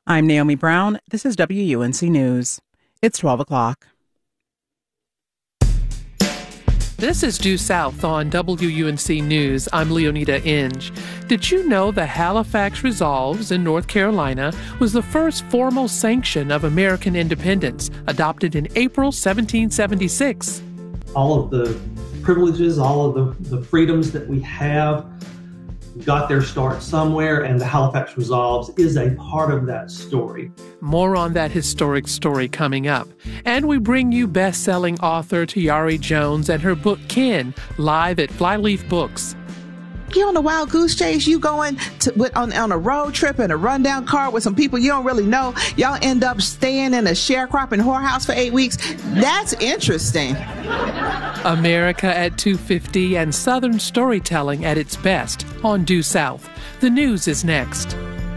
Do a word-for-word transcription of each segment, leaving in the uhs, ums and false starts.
I'm Naomi Brown. This is W U N C News. It's twelve o'clock. This is Due South on W U N C News. I'm Leonida Inge. Did you know the Halifax Resolves in North Carolina was the first formal sanction of American independence, adopted in April seventeen seventy-six? All of the privileges, all of the, the freedoms that we have got their start somewhere, and the Halifax Resolves is a part of that story. More on that historic story coming up. And we bring you best-selling author Tayari Jones and her book Kin, live at Flyleaf Books. You on a wild goose chase, you going to, with, on, on a road trip in a rundown car with some people you don't really know. Y'all end up staying in a sharecropping whorehouse for eight weeks. That's interesting. America at two fifty and Southern storytelling at its best on Due South. The news is next.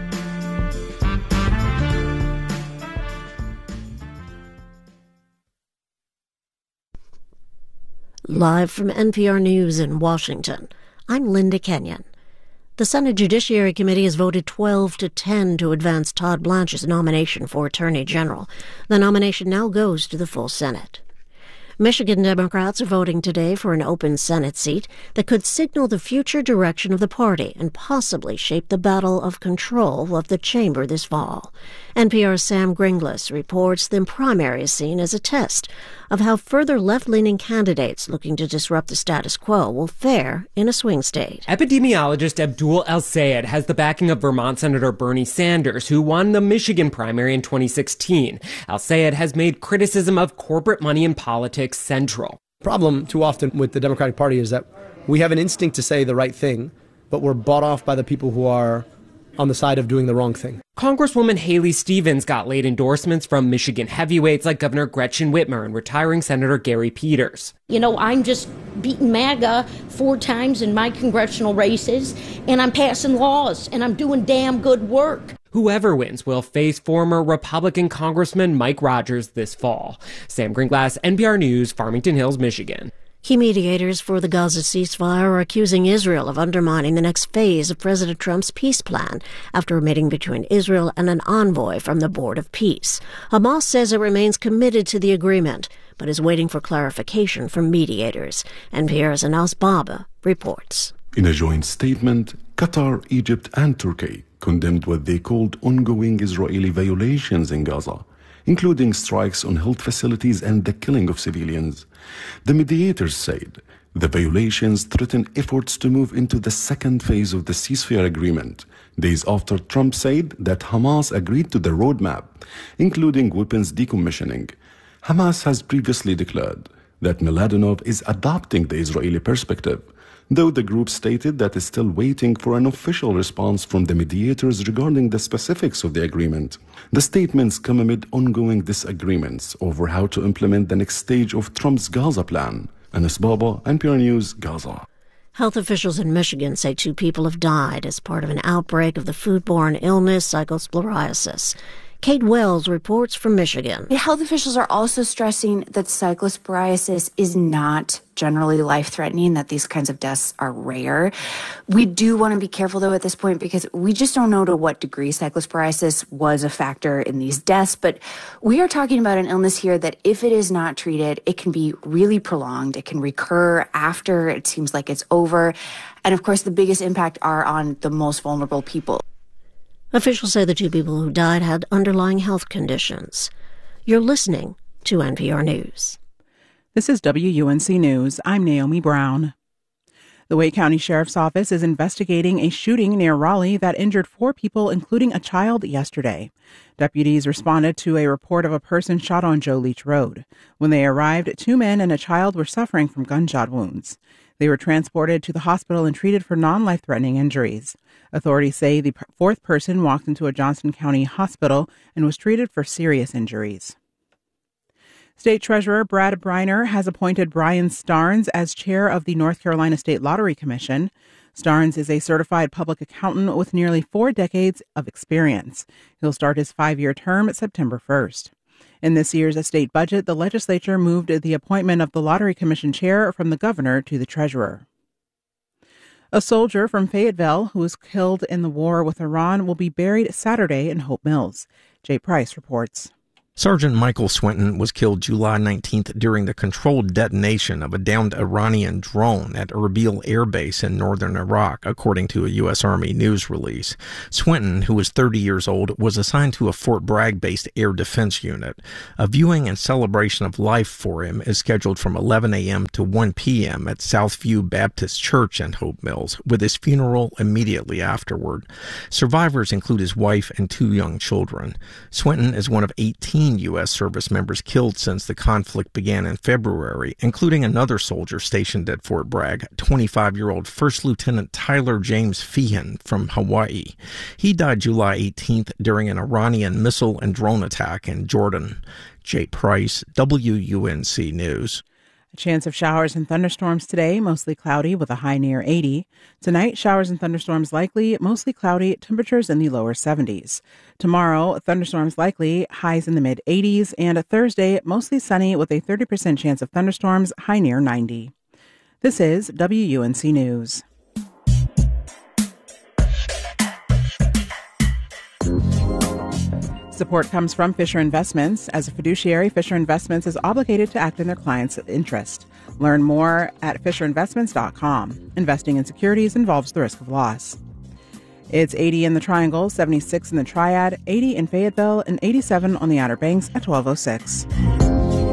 Live from N P R News in Washington, I'm Linda Kenyon. The Senate Judiciary Committee has voted twelve to ten to advance Todd Blanche's nomination for Attorney General. The nomination now goes to the full Senate. Michigan Democrats are voting today for an open Senate seat that could signal the future direction of the party and possibly shape the battle of control of the chamber this fall. N P R's Sam Gringlas reports the primary is seen as a test of how further left-leaning candidates looking to disrupt the status quo will fare in a swing state. Epidemiologist Abdul El-Sayed has the backing of Vermont Senator Bernie Sanders, who won the Michigan primary in twenty sixteen. El-Sayed has made criticism of corporate money in politics central. The problem too often with the Democratic Party is that we have an instinct to say the right thing, but we're bought off by the people who are on the side of doing the wrong thing. Congresswoman Haley Stevens got late endorsements from Michigan heavyweights like Governor Gretchen Whitmer and retiring Senator Gary Peters. You know, I'm just beating MAGA four times in my congressional races, and I'm passing laws, and I'm doing damn good work. Whoever wins will face former Republican Congressman Mike Rogers this fall. Sam Gringlas, N P R News, Farmington Hills, Michigan. Key mediators for the Gaza ceasefire are accusing Israel of undermining the next phase of President Trump's peace plan after a meeting between Israel and an envoy from the Board of Peace. Hamas says it remains committed to the agreement, but is waiting for clarification from mediators. N P R's Anas Baba reports. In a joint statement, Qatar, Egypt, and Turkey condemned what they called ongoing Israeli violations in Gaza, including strikes on health facilities and the killing of civilians. The mediators said the violations threaten efforts to move into the second phase of the ceasefire agreement, days after Trump said that Hamas agreed to the roadmap, including weapons decommissioning. Hamas has previously declared that Mladenov is adopting the Israeli perspective, though the group stated that it's still waiting for an official response from the mediators regarding the specifics of the agreement. The statements come amid ongoing disagreements over how to implement the next stage of Trump's Gaza plan. Anas Baba, N P R News, Gaza. Health officials in Michigan say two people have died as part of an outbreak of the foodborne illness cyclosporiasis. Kate Wells reports from Michigan. Health officials are also stressing that cyclosporiasis is not generally life-threatening, that these kinds of deaths are rare. We do want to be careful, though, at this point, because we just don't know to what degree cyclosporiasis was a factor in these deaths. But we are talking about an illness here that, if it is not treated, it can be really prolonged. It can recur after it seems like it's over. And, of course, the biggest impact are on the most vulnerable people. Officials say the two people who died had underlying health conditions. You're listening to N P R News. This is W U N C News. I'm Naomi Brown. The Wake County Sheriff's Office is investigating a shooting near Raleigh that injured four people, including a child, yesterday. Deputies responded to a report of a person shot on Joe Leach Road. When they arrived, two men and a child were suffering from gunshot wounds. They were transported to the hospital and treated for non-life-threatening injuries. Authorities say the fourth person walked into a Johnson County hospital and was treated for serious injuries. State Treasurer Brad Briner has appointed Brian Starnes as chair of the North Carolina State Lottery Commission. Starnes is a certified public accountant with nearly four decades of experience. He'll start his five-year term September first. In this year's state budget, the legislature moved the appointment of the Lottery Commission chair from the governor to the treasurer. A soldier from Fayetteville who was killed in the war with Iran will be buried Saturday in Hope Mills. Jay Price reports. Sergeant Michael Swinton was killed July nineteenth during the controlled detonation of a downed Iranian drone at Erbil Air Base in northern Iraq, according to a U S. Army news release. Swinton, who was thirty years old, was assigned to a Fort Bragg-based air defense unit. A viewing and celebration of life for him is scheduled from eleven a.m. to one p.m. at Southview Baptist Church in Hope Mills, with his funeral immediately afterward. Survivors include his wife and two young children. Swinton is one of eighteen U S service members killed since the conflict began in February, including another soldier stationed at Fort Bragg, twenty-five-year-old First Lieutenant Tyler James Feehan from Hawaii. He died July eighteenth during an Iranian missile and drone attack in Jordan. Jay Price, W U N C News. A chance of showers and thunderstorms today, mostly cloudy with a high near eighty. Tonight, showers and thunderstorms likely, mostly cloudy, temperatures in the lower seventies. Tomorrow, thunderstorms likely, highs in the mid eighties, and Thursday, mostly sunny with a thirty percent chance of thunderstorms, high near ninety. This is W U N C News. Support comes from Fisher Investments. As a fiduciary, Fisher Investments is obligated to act in their clients' interest. Learn more at fisher investments dot com. Investing in securities involves the risk of loss. It's eighty in the Triangle, seventy-six in the Triad, eighty in Fayetteville, and eighty-seven on the Outer Banks at twelve oh six.